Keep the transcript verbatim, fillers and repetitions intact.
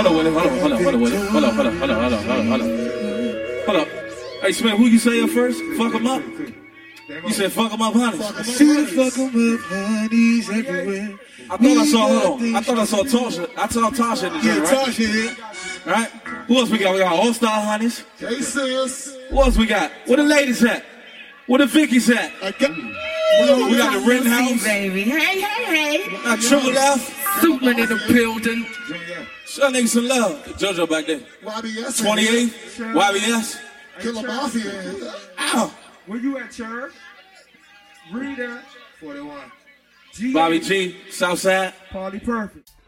Hold on, Willie. Hold on, hold on, hold on, Willie. Hold on, hold on, hold on, hold on, hold on, hold on. Hold up. Hey, Smith, who you say first? Fuck him up? You said fuck him up, honeys. See fuck him up, honeys everywhere. I thought I saw, hold on. I thought I saw Tasha. I saw Tasha in the gym, right? Yeah, Tasha here. Right? Who else we got? We got All-Star Honeys. K-Sis. Who else we got? Where the ladies at? Where the Vickies at? I got... We got the Rittenhouse. Baby. Hey, hey, hey. Got Triple F. Suitland in the building. Show niggas some love. JoJo back there. Y B S. twenty-eight. Y B S. Killer Mafia. Ow. Where you at, Church? Read that. forty-one. G- Bobby G. Southside. Party Perfect.